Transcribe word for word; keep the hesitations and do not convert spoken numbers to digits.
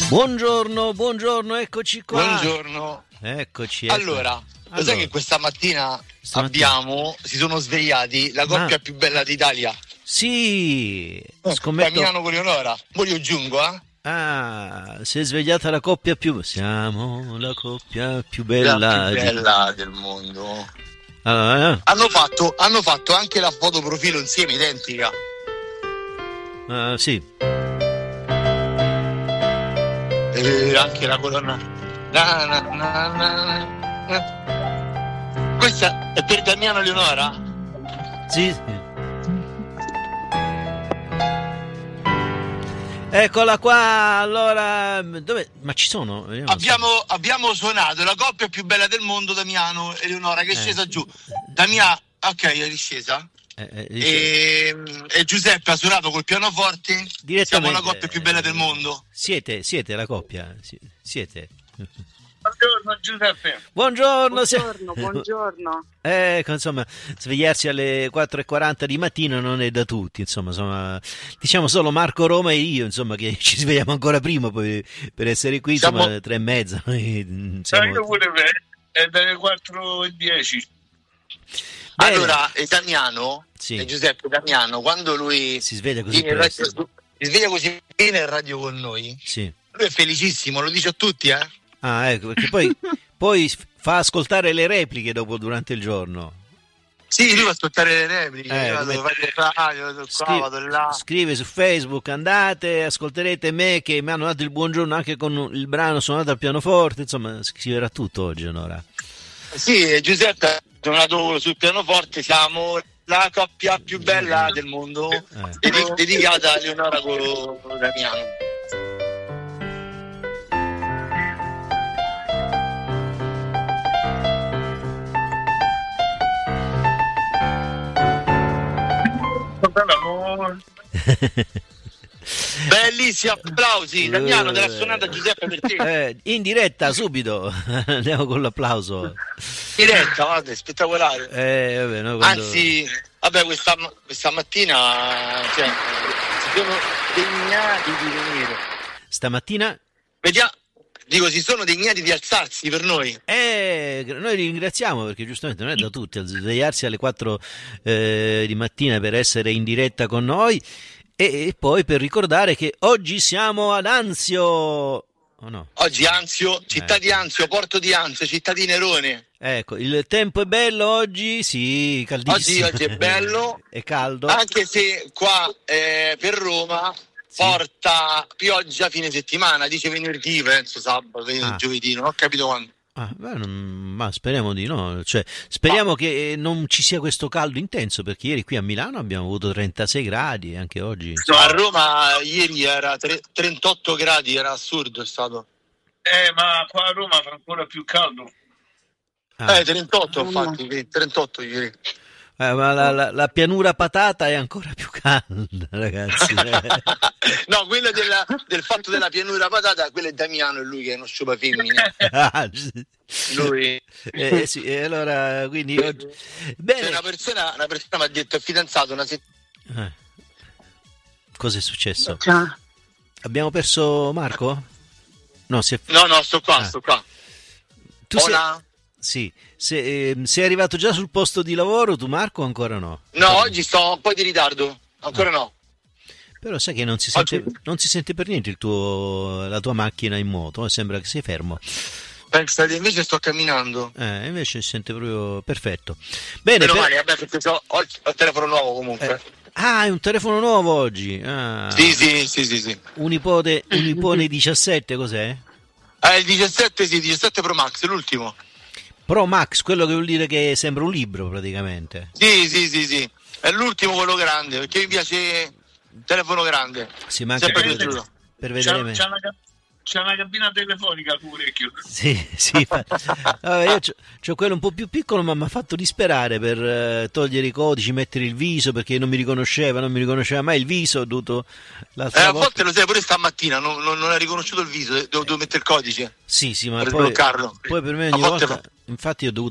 Buongiorno, buongiorno, eccoci qua. Buongiorno. Eccoci. ecco. Allora, lo Allora. sai che questa mattina Stamattina. abbiamo, si sono svegliati, la coppia Ah. più bella d'Italia. Sì, scommetto. Damiano con Leonora. Mo io giungo, eh? Ah, si è svegliata la coppia più... Siamo la coppia più La bella. più di- bella del mondo. Allora, eh, Hanno fatto, hanno fatto anche la foto profilo insieme, identica. ah, sì. E anche la colonna. Na, na, na, na, na. Questa è per Damiano e Leonora? Sì, sì. Eccola qua, allora... Dove... Ma ci sono? Vediamo se- Abbiamo, abbiamo suonato la coppia più bella del mondo, Damiano e Leonora, che è Eh. scesa giù. Damiano, ok, è riscesa. eh, eh, dice- E, e Giuseppe ha suonato col pianoforte. Siamo direttamente- la coppia più bella del mondo. Siete, siete la coppia? Si- Siete? Buongiorno Giuseppe. Buongiorno, sia- Buongiorno, buongiorno. Ecco, insomma, svegliarsi alle quattro e quaranta di mattina non è da tutti, insomma, insomma, diciamo solo Marco Roma e io, insomma, che ci svegliamo ancora prima poi per essere qui, insomma, Siamo- alle tre e mezza. Noi, mm, Ah, siamo- io pure è dalle quattro e dieci. Bene. Allora, e Damiano, Sì. e Giuseppe Damiano, quando lui Si sveglia così viene in presto. radio- si sveglia così viene in radio con noi, Sì. lui è felicissimo, lo dice a tutti, eh? Ah, ecco, perché poi, poi fa ascoltare le repliche dopo durante il giorno. Sì, lui va a ascoltare le repliche, Eh, io vado, come- vado in radio, vado qua, Scri- vado là. Scrive su Facebook, andate, ascolterete me che mi hanno dato il buongiorno anche con il brano suonato al pianoforte, insomma, scriverà tutto oggi, Onora. Sì, e Giuseppe ha suonato sul pianoforte, siamo la coppia più bella del mondo, Eh. dedi- dedicata a Leonora con con Damiano. Bellissimi applausi, Damiano, te l'ha suonata Giuseppe per te. Eh, in diretta, subito. Andiamo con l'applauso. Diretta, guarda, spettacolare. Eh, vabbè, no, quando- Anzi, vabbè, questa, questa mattina cioè, si sono degnati di venire. Stamattina Vediamo, dico, si sono degnati di alzarsi per noi. eh, noi li ringraziamo perché giustamente non è da tutti svegliarsi alle quattro eh, di mattina per essere in diretta con noi e, e poi per ricordare che oggi siamo ad Anzio. Oh no. Oggi Anzio, città Eh. di Anzio, porto di Anzio, città di Nerone. Ecco, il tempo è bello oggi, sì, Oggi, caldissimo. oggi è bello, È caldo. anche se qua eh, per Roma Sì. porta pioggia fine settimana, dice venerdì, penso sabato, Ah. giovedì, non ho capito quando. Ah, beh, non- ma speriamo di no, cioè, speriamo che eh, non ci sia questo caldo intenso, perché ieri qui a Milano abbiamo avuto trentasei gradi e anche oggi. No, a Roma ieri era tre- trentotto gradi, era assurdo è stato. Eh, ma qua a Roma fa ancora più caldo. Ah, Eh, trentotto infatti, vedi, trentotto ieri. eh, ma la, la- la pianura patata è ancora più calda, ragazzi. No, quello della- del fatto della pianura patata, quello è Damiano, è lui che è uno sciupa femmine. Ah, sì. Lui. Eh, eh, sì, e allora, quindi oggi... C'è Bene. una persona, una persona mi ha detto è fidanzato una settimana. Eh. Cosa è successo? Ciao. Abbiamo perso Marco? No, si è... No, no, sto qua, Ah. sto qua. Tu sei... Hola. Sì, se, ehm, sei arrivato già sul posto di lavoro tu Marco o ancora no? No, oggi sto un po' di ritardo, ancora no. Però sai che non si sente, Oggi- non si sente per niente il tuo, la tua macchina in moto, eh, sembra che sei fermo. Pensate, invece sto camminando. Eh, invece si sente proprio perfetto. Bene, Meno per- male, vabbè, perché ho, ho il ho il telefono nuovo comunque. eh, ah, è un telefono nuovo oggi. Ah, Sì, sì, sì, sì, sì. Un iPhone, un iPhone diciassette, cos'è? Eh, il diciassette, sì, diciassette Pro Max, l'ultimo. Pro Max, quello che vuol dire che sembra un libro praticamente. Sì, sì, sì, sì. È l'ultimo quello grande, perché mi piace il telefono grande. Si manca Sempre per, piaciuto. per C'è, vedere me. c'è una, ca- c'è una cabina telefonica pure che Sì, sì. fa- Vabbè, io c'ho, c'ho quello un po' più piccolo, ma mi ha fatto disperare per eh, togliere i codici, mettere il viso perché non mi riconosceva, non mi riconosceva mai il viso. Ho dovuto Eh, l'altra a volta. volte lo sai, pure stamattina non, non, non ha riconosciuto il viso, devo, devo mettere il codice Sì, sì, ma per poi, sbloccarlo. poi per me A ogni volte volta. Infatti, ho dovuto